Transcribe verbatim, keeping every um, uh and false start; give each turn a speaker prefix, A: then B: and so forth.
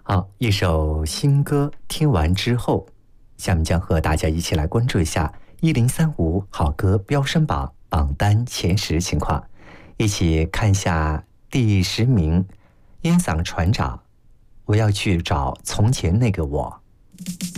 A: 好，一首新歌听完之后，下面将和大家一起来关注一下一零三五好歌飙升榜榜单前十情况，一起看一下第十名，烟嗓船长，我要去找从前那个我。